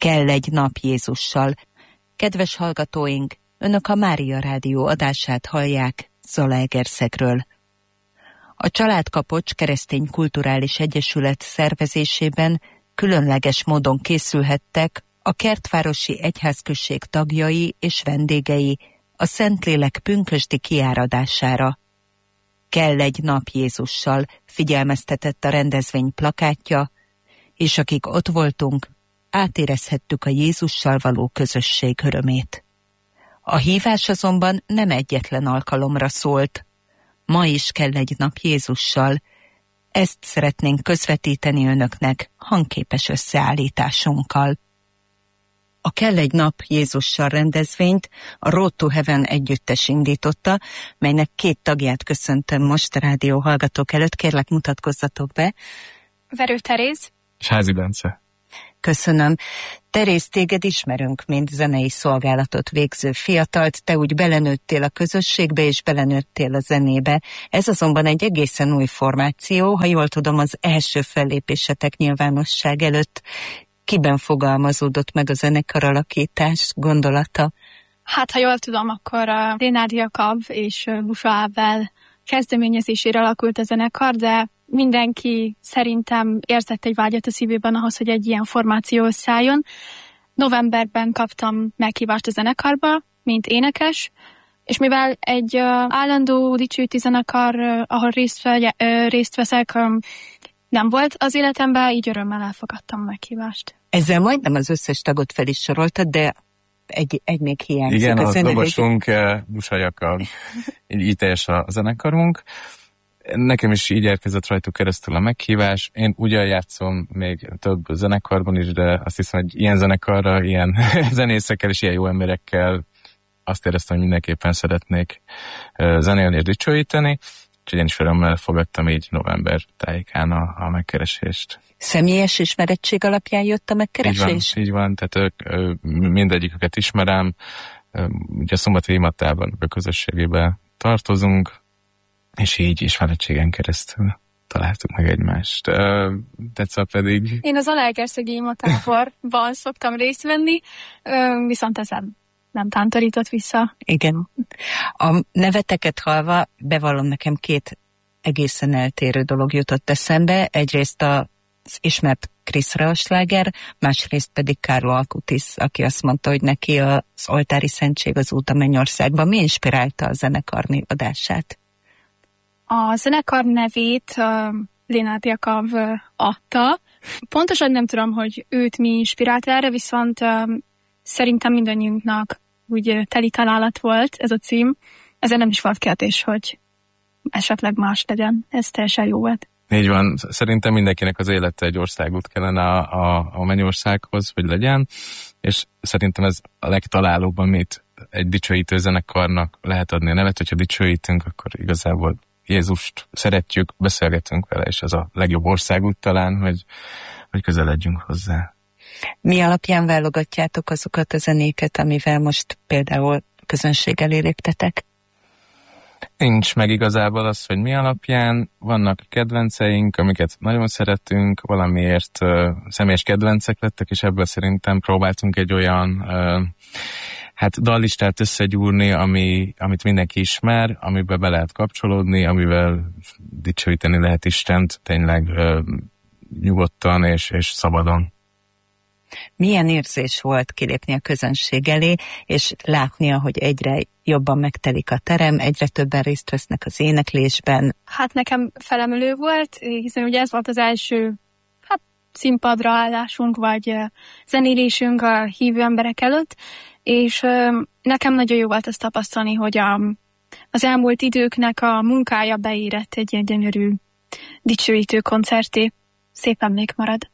Kell egy nap Jézussal. Kedves hallgatóink, Önök a Mária Rádió adását hallják Zalaegerszegről. A Családkapocs Keresztény Kulturális Egyesület szervezésében különleges módon készülhettek a Kertvárosi Egyházközség tagjai és vendégei a Szentlélek pünkösdi kiáradására. Kell egy nap Jézussal, figyelmeztetett a rendezvény plakátja, és akik ott voltunk, átérezhettük a Jézussal való közösség örömét. A hívás azonban nem egyetlen alkalomra szólt. Ma is kell egy nap Jézussal. Ezt szeretnénk közvetíteni önöknek hangképes összeállításunkkal. A Kell egy nap Jézussal rendezvényt a Road to Heaven együttes indította, melynek 2 tagját köszöntöm most a rádió hallgatók előtt. Kérlek, mutatkozzatok be. Verő Teréz. És Házi Bence. Köszönöm. Teréz, téged ismerünk, mint zenei szolgálatot végző fiatalt, te úgy belenőttél a közösségbe és belenőttél a zenébe. Ez azonban egy egészen új formáció, ha jól tudom, az első fellépésetek nyilvánosság előtt. Kiben fogalmazódott meg a zenekar alakítás gondolata? Hát, ha jól tudom, akkor a Lénád Jakab és Busa Ábel kezdeményezésére alakult a zenekar, de mindenki szerintem érzett egy vágyat a szívében ahhoz, hogy egy ilyen formáció összeálljon. Novemberben kaptam meghívást a zenekarba, mint énekes, és mivel egy állandó dicsőíti zenekar, ahol részt veszek, nem volt az életemben, így örömmel elfogadtam a meghívást. Ezzel majdnem az összes tagot fel is soroltad, de egy még hiányzik. Igen, a dobosunk Busa Jakab, így teljes a zenekarunk. Nekem is így érkezett rajtuk keresztül a meghívás. Én ugyan játszom még több zenekarban is, de azt hiszem, hogy ilyen zenekarra, ilyen zenészekkel és ilyen jó emberekkel azt éreztem, hogy mindenképpen szeretnék zenélni és dicsőíteni. Úgyhogy én is örömmel fogadtam így november tájékán a megkeresést. Személyes ismerettség alapján jött a megkeresés? Így van, tehát mindegyiküket ismerem. Ugye a Szombati Imatában a közösségében tartozunk, és így ismerettségen keresztül találtuk meg egymást. Tetszett pedig... Én az Zalaegerszegi imatáborban szoktam részt venni, viszont ezen nem tántorított vissza. Igen. A neveteket hallva bevallom, nekem 2 egészen eltérő dolog jutott eszembe. Egyrészt az ismert Chris Reasláger, másrészt pedig Carlo Acutis, aki azt mondta, hogy neki az oltári szentség az út a mennyországba. Mi inspirálta a zenekar névadását? A zenekar nevét Lénád Jakab adta. Pontosan nem tudom, hogy őt mi inspirált erre, viszont szerintem mindannyiunknak úgy teli találat volt ez a cím. Ezzel nem is volt kérdés, hogy esetleg más legyen. Ez teljesen jó volt. Így van. Szerintem mindenkinek az élete egy országút kellene a mennyországhoz, hogy legyen, és szerintem ez a legtalálóbb, amit egy dicsőítő zenekarnak lehet adni a nevet, hogyha dicsőítünk, akkor igazából Jézust szeretjük, beszélgetünk vele, és ez a legjobb országút talán, hogy közeledjünk hozzá. Mi alapján válogatjátok azokat a zenéket, amivel most például közönség elé léptetek? Nincs meg igazából az, hogy mi alapján. Vannak kedvenceink, amiket nagyon szeretünk, valamiért személyes kedvencek lettek, és ebből szerintem próbáltunk egy olyan dallistát összegyúrni, amit mindenki ismer, amiben be lehet kapcsolódni, amivel dicsőíteni lehet Istent tényleg nyugodtan és szabadon. Milyen érzés volt kilépni a közönség elé, és látni, hogy egyre jobban megtelik a terem, egyre többen részt vesznek az éneklésben? Hát nekem felemelő volt, hiszen ugye ez volt az első színpadra állásunk, vagy zenélésünk a hívő emberek előtt, és nekem nagyon jó volt ezt tapasztalni, hogy az elmúlt időknek a munkája beérett egy ilyen gyönyörű dicsőítő koncerté. Szépen még marad.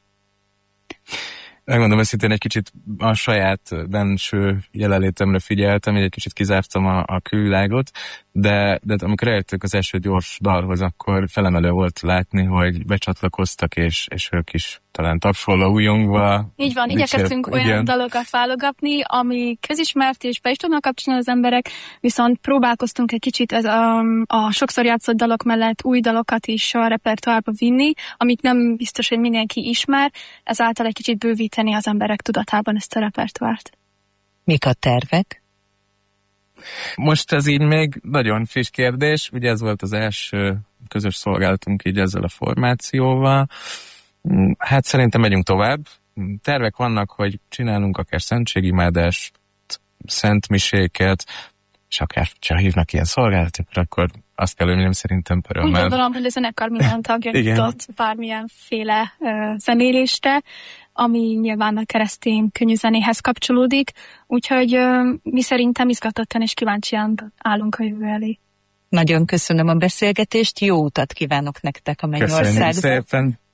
Megmondom őszintén, egy kicsit a saját benső jelenlétemre figyeltem, egy kicsit kizártam a külvilágot, de amikor eljöttünk az első gyors dalhoz, akkor felemelő volt látni, hogy becsatlakoztak, és ők is talán tapsolva, újongva. Így van, igyekeztünk olyan dalokat válogatni, ami közismert és be is tudnak kapcsolni az emberek, viszont próbálkoztunk egy kicsit a sokszor játszott dalok mellett új dalokat is a repertoárba vinni, amit nem biztos, hogy mindenki ismer, ezáltal egy kicsit bővíteni az emberek tudatában ezt a repertoárt. Mik a tervek? Most ez így még nagyon friss kérdés, ugye ez volt az első közös szolgálatunk így ezzel a formációval. Hát szerintem megyünk tovább. Tervek vannak, hogy csinálunk akár szentségimádást, szentmiséket, és akár ha hívnak ilyen szolgálatokra, akkor azt kell, hogy szerintem örömmel. Úgy gondolom, hogy a zenekar minden tagja nyitott bármilyenféle zenélésre, ami nyilván a keresztény könnyű zenéhez kapcsolódik, úgyhogy mi szerintem izgatottan és kíváncsian állunk a jövő elé. Nagyon köszönöm a beszélgetést, jó utat kívánok nektek a Mennyországba. Köszönjük szépen!